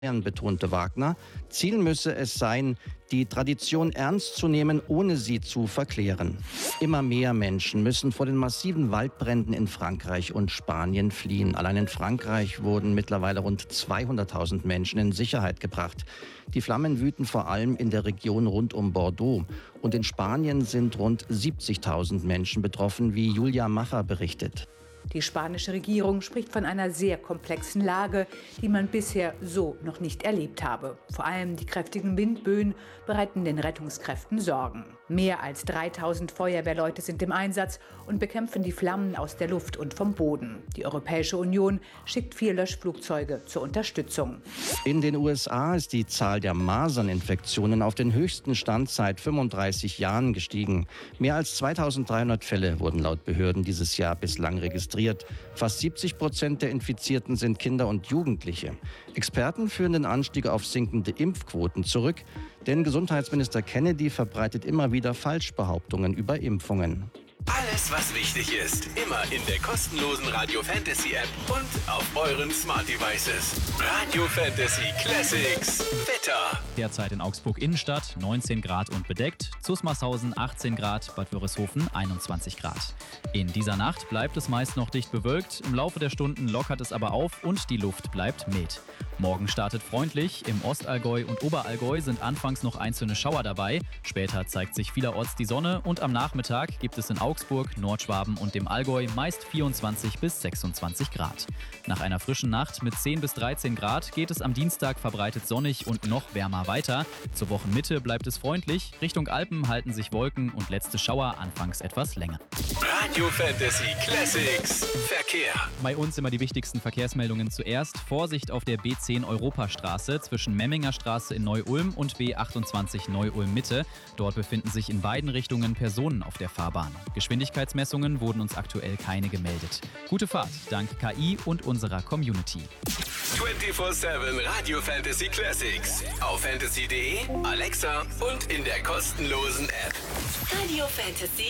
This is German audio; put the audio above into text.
betonte Wagner, Ziel müsse es sein, die Tradition ernst zu nehmen, ohne sie zu verklären. Immer mehr Menschen müssen vor den massiven Waldbränden in Frankreich und Spanien fliehen. Allein in Frankreich wurden mittlerweile rund 200.000 Menschen in Sicherheit gebracht. Die Flammen wüten vor allem in der Region rund um Bordeaux. Und in Spanien sind rund 70.000 Menschen betroffen, wie Julia Macher berichtet. Die spanische Regierung spricht von einer sehr komplexen Lage, die man bisher so noch nicht erlebt habe. Vor allem die kräftigen Windböen bereiten den Rettungskräften Sorgen. Mehr als 3000 Feuerwehrleute sind im Einsatz und bekämpfen die Flammen aus der Luft und vom Boden. Die Europäische Union schickt 4 Löschflugzeuge zur Unterstützung. In den USA ist die Zahl der Maserninfektionen auf den höchsten Stand seit 35 Jahren gestiegen. Mehr als 2300 Fälle wurden laut Behörden dieses Jahr bislang registriert. Fast 70% der Infizierten sind Kinder und Jugendliche. Experten führen den Anstieg auf sinkende Impfquoten zurück, denn Gesundheitsminister Kennedy verbreitet immer wieder Falschbehauptungen über Impfungen. Alles, was wichtig ist, immer in der kostenlosen Radio Fantasy App und auf euren Smart Devices. Radio Fantasy Classics. Wetter. Derzeit in Augsburg Innenstadt 19 Grad und bedeckt, Zusmarshausen 18 Grad, Bad Wörishofen 21 Grad. In dieser Nacht bleibt es meist noch dicht bewölkt, im Laufe der Stunden lockert es aber auf und die Luft bleibt mild. Morgen startet freundlich, im Ostallgäu und Oberallgäu sind anfangs noch einzelne Schauer dabei, später zeigt sich vielerorts die Sonne und am Nachmittag gibt es in Augsburg, Nordschwaben und dem Allgäu meist 24 bis 26 Grad. Nach einer frischen Nacht mit 10 bis 13 Grad geht es am Dienstag verbreitet sonnig und noch wärmer weiter. Zur Wochenmitte bleibt es freundlich, Richtung Alpen halten sich Wolken und letzte Schauer anfangs etwas länger. Radio Fantasy Classics. Verkehr. Bei uns immer die wichtigsten Verkehrsmeldungen zuerst. Vorsicht auf der B10 Europastraße zwischen Memminger Straße in Neu-Ulm und B28 Neu-Ulm Mitte. Dort befinden sich in beiden Richtungen Personen auf der Fahrbahn. Geschwindigkeitsmessungen wurden uns aktuell keine gemeldet. Gute Fahrt dank KI und unserer Community. 24/7 Radio Fantasy Classics. Auf fantasy.de, Alexa und in der kostenlosen App. Radio Fantasy